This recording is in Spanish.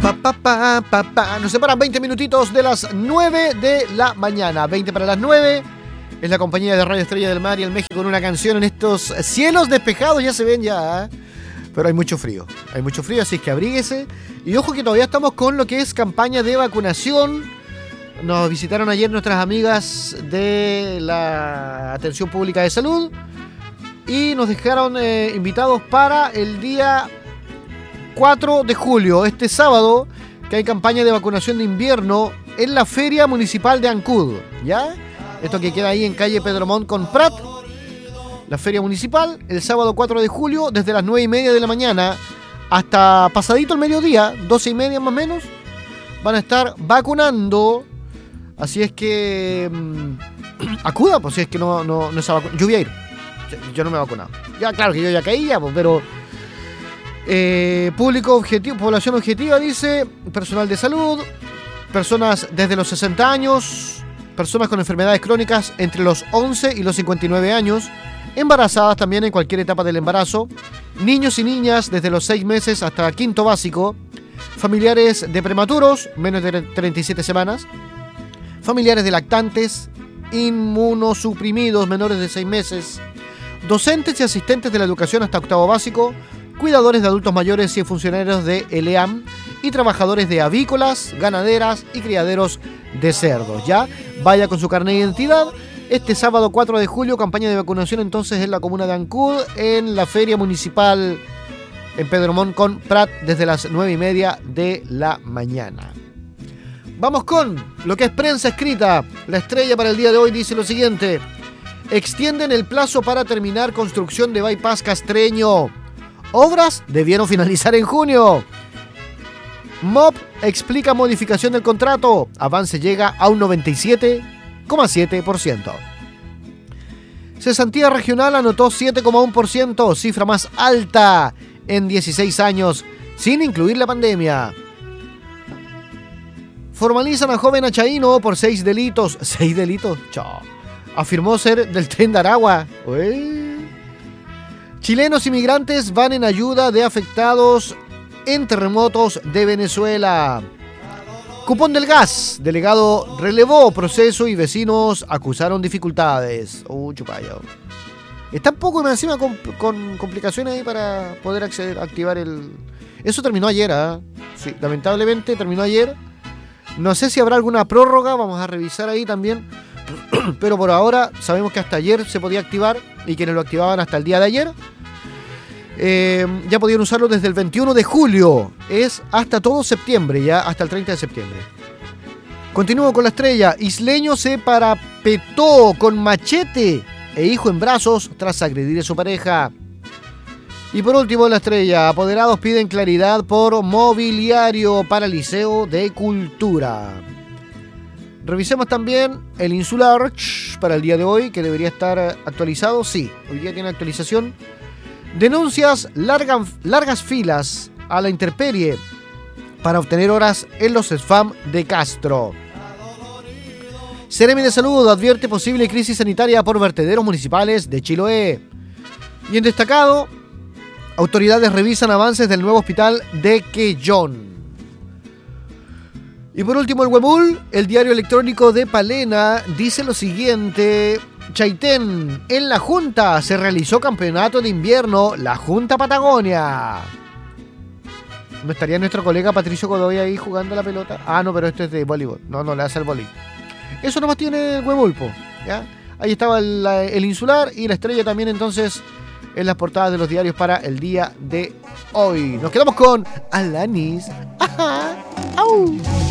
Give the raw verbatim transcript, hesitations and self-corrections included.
pa, pa, pa, pa, pa. Nos separan veinte minutitos de las nueve de la mañana. veinte para las nueve. Es la compañía de Radio Estrella del Mar y el México con una canción en estos cielos despejados. Ya se ven ya, ¿eh? Pero hay mucho frío. Hay mucho frío, así que abríguese. Y ojo que todavía estamos con lo que es campaña de vacunación. Nos visitaron ayer nuestras amigas de la Atención Pública de Salud y nos dejaron eh, invitados para el día cuatro de julio, este sábado, que hay campaña de vacunación de invierno en la Feria Municipal de Ancud, ¿ya? Esto que queda ahí en calle Pedro Montt con Prat. La Feria Municipal, el sábado cuatro de julio, desde las nueve y media de la mañana hasta pasadito el mediodía, doce y media más o menos, van a estar vacunando. Así es que mmm, acuda, pues si es que no, no, no se va a vacunar. Yo voy a ir. Yo no me he vacunado. Ya, claro que yo ya caía, pues, pero eh, público objetivo, población objetiva, dice, personal de salud, personas desde los sesenta años, personas con enfermedades crónicas entre los once y los cincuenta y nueve años, embarazadas también en cualquier etapa del embarazo, niños y niñas desde los seis meses hasta quinto básico, familiares de prematuros, menos de treinta y siete semanas, familiares de lactantes, inmunosuprimidos menores de seis meses, docentes y asistentes de la educación hasta octavo básico, cuidadores de adultos mayores y funcionarios de E L E A M y trabajadores de avícolas, ganaderas y criaderos de cerdos. Ya, vaya con su carnet de identidad. Este sábado cuatro de julio, campaña de vacunación entonces en la comuna de Ancud, en la Feria Municipal en Pedro Montt con Prat desde las nueve y media de la mañana. Vamos con lo que es prensa escrita. La Estrella para el día de hoy dice lo siguiente: extienden el plazo para terminar construcción de Bypass Castreño. Obras debieron finalizar en junio. M O P explica modificación del contrato. Avance llega a un noventa y siete coma siete por ciento. Cesantía regional anotó siete coma uno por ciento, cifra más alta en dieciséis años, sin incluir la pandemia. Formalizan a joven achaíno por seis delitos. ¿Seis delitos? Chao. Afirmó ser del Tren de Aragua. Uy. Chilenos inmigrantes van en ayuda de afectados en terremotos de Venezuela. Cupón del gas. Delegado relevó proceso y vecinos acusaron dificultades. Uy, chupayo. Está un poco encima con, con complicaciones ahí para poder acceder, activar el... Eso terminó ayer, ¿eh? Sí, lamentablemente terminó ayer. No sé si habrá alguna prórroga, vamos a revisar ahí también. Pero por ahora sabemos que hasta ayer se podía activar y quienes lo activaban hasta el día de ayer eh, ya podían usarlo desde el veintiuno de julio. Es hasta todo septiembre, ya hasta el treinta de septiembre. Continúo con la Estrella. Isleño se parapetó con machete e hijo en brazos tras agredir a su pareja. Y por último, la Estrella. Apoderados piden claridad por mobiliario para Liceo de Cultura. Revisemos también el Insular para el día de hoy, que debería estar actualizado. Sí, hoy día tiene actualización. Denuncias largan, largas filas a la intemperie para obtener horas en los SFAM de Castro. Seremi de Salud advierte posible crisis sanitaria por vertederos municipales de Chiloé. Y en destacado, autoridades revisan avances del nuevo hospital de Quellón. Y por último, el Huemul, el diario electrónico de Palena, dice lo siguiente: Chaitén, en la Junta se realizó campeonato de invierno, la Junta Patagonia. ¿No estaría nuestro colega Patricio Godoy ahí jugando la pelota? Ah, no, pero esto es de voleibol. No, no, le hace el voleibol. Eso nomás tiene el Huemul, po, ¿ya? Ahí estaba el, el Insular y la Estrella también, entonces, en las portadas de los diarios para el día de hoy. Nos quedamos con Alanis. Ajá. ¡Au!